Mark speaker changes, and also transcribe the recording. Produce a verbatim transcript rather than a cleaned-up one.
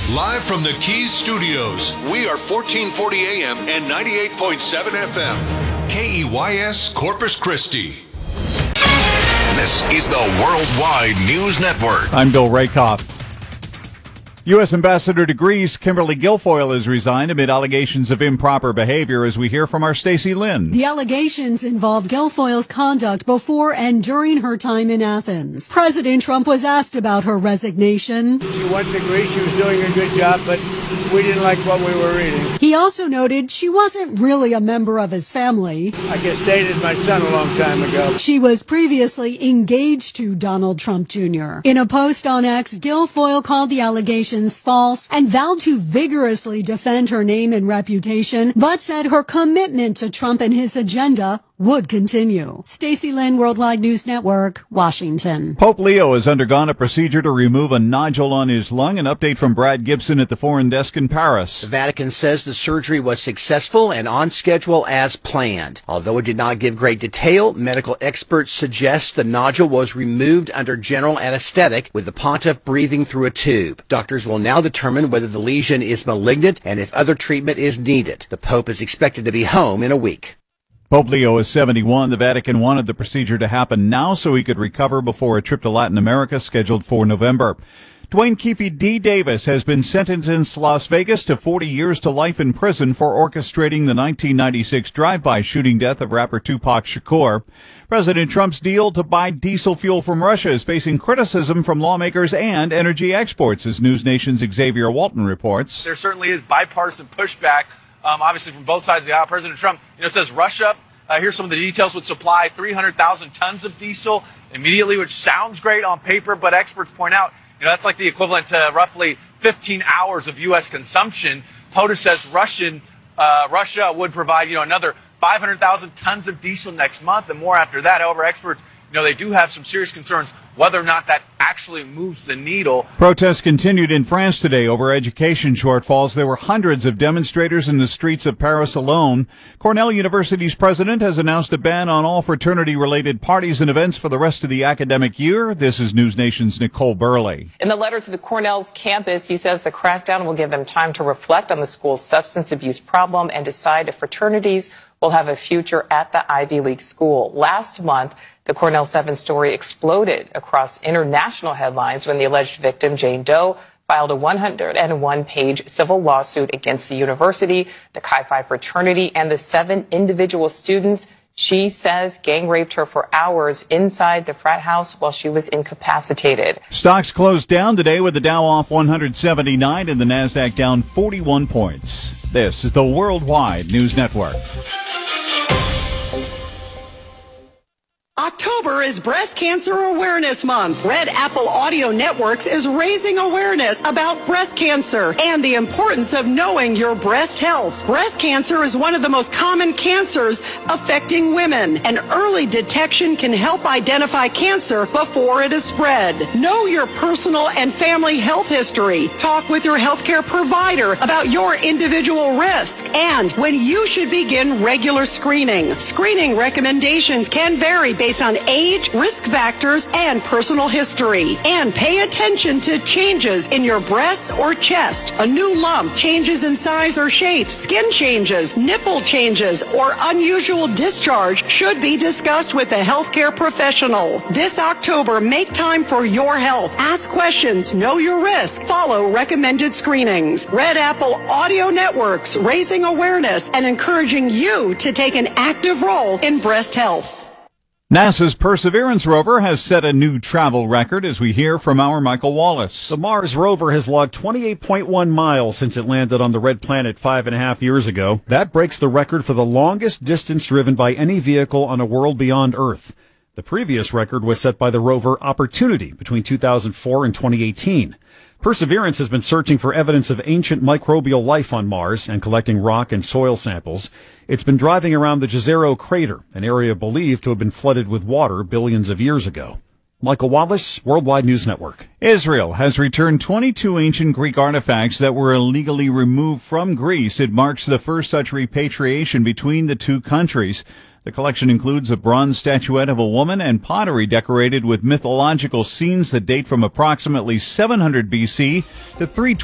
Speaker 1: Live from the Keys Studios, we are fourteen forty A M and ninety-eight point seven F M. K E Y S Corpus Christi. This is the Worldwide News Network.
Speaker 2: I'm Bill Rakoff. U S. Ambassador to Greece, Kimberly Guilfoyle, has resigned amid allegations of improper behavior, as we hear from our Stacey Lynn.
Speaker 3: The allegations involve Guilfoyle's conduct before and during her time in Athens. President Trump was asked about her resignation.
Speaker 4: She went to Greece. She was doing a good job, but we didn't like what we were reading.
Speaker 3: He also noted she wasn't really a member of his family.
Speaker 4: I guess dated my son a long time ago.
Speaker 3: She was previously engaged to Donald Trump Junior In a post on X, Guilfoyle called the allegations false and vowed to vigorously defend her name and reputation, but said her commitment to Trump and his agenda would continue. Stacey Lynn, Worldwide News Network, Washington.
Speaker 2: Pope Leo has undergone a procedure to remove a nodule on his lung. An update from Brad Gibson at the Foreign Desk in Paris.
Speaker 5: The Vatican says the surgery was successful and on schedule as planned. Although it did not give great detail, medical experts suggest the nodule was removed under general anesthetic with the pontiff breathing through a tube. Doctors will now determine whether the lesion is malignant and if other treatment is needed. The Pope is expected to be home in a week.
Speaker 2: Pope Leo is seventy-one. The Vatican wanted the procedure to happen now so he could recover before a trip to Latin America scheduled for November. Dwayne Keefe D. Davis has been sentenced in Las Vegas to forty years to life in prison for orchestrating the nineteen ninety-six drive-by shooting death of rapper Tupac Shakur. President Trump's deal to buy diesel fuel from Russia is facing criticism from lawmakers and energy exports, as News Nation's Xavier Walton reports.
Speaker 6: There certainly is bipartisan pushback, um, obviously from both sides of the aisle. President Trump, you know, says Russia, uh, here's some of the details, would supply three hundred thousand tons of diesel immediately, which sounds great on paper, but experts point out, you know, that's like the equivalent to roughly fifteen hours of U S consumption. POTUS says Russian, uh, Russia would provide, you know, another five hundred thousand tons of diesel next month and more after that. However, experts, you know, they do have some serious concerns whether or not that actually moves the needle.
Speaker 2: Protests continued in France today over education shortfalls. There were hundreds of demonstrators in the streets of Paris alone. Cornell University's president has announced a ban on all fraternity-related parties and events for the rest of the academic year. This is News Nation's Nicole Burley.
Speaker 7: In the letter to the Cornell's campus, he says the crackdown will give them time to reflect on the school's substance abuse problem and decide if fraternities will have a future at the Ivy League school. Last month, the Cornell seven story exploded across international headlines when the alleged victim, Jane Doe, filed a one hundred one page civil lawsuit against the university, the Chi Phi fraternity, and the seven individual students she says gang raped her for hours inside the frat house while she was incapacitated.
Speaker 2: Stocks closed down today with the Dow off one hundred seventy-nine and the Nasdaq down forty-one points. This is the Worldwide News Network.
Speaker 8: October is Breast Cancer Awareness Month. Red Apple Audio Networks is raising awareness about breast cancer and the importance of knowing your breast health. Breast cancer is one of the most common cancers affecting women, and early detection can help identify cancer before it is spread. Know your personal and family health history. Talk with your healthcare provider about your individual risk and when you should begin regular screening. Screening recommendations can vary based on age, risk factors, and personal history. And pay attention to changes in your breasts or chest, a new lump, changes in size or shape, skin changes, nipple changes, or unusual discharge should be discussed with a healthcare professional. This October, make time for your health. Ask questions, know your risk, follow recommended screenings. Red Apple Audio Networks, raising awareness and encouraging you to take an active role in breast health.
Speaker 2: NASA's Perseverance rover has set a new travel record, as we hear from our Michael Wallace.
Speaker 9: The Mars rover has logged twenty-eight point one miles since it landed on the red planet five and a half years ago. That breaks the record for the longest distance driven by any vehicle on a world beyond Earth. The previous record was set by the rover Opportunity between two thousand four and twenty eighteen. Perseverance has been searching for evidence of ancient microbial life on Mars and collecting rock and soil samples. It's been driving around the Jezero crater, an area believed to have been flooded with water billions of years ago. Michael Wallace, Worldwide News Network.
Speaker 2: Israel has returned twenty-two ancient Greek artifacts that were illegally removed from Greece. It marks the first such repatriation between the two countries. The collection includes a bronze statuette of a woman and pottery decorated with mythological scenes that date from approximately seven hundred B C to three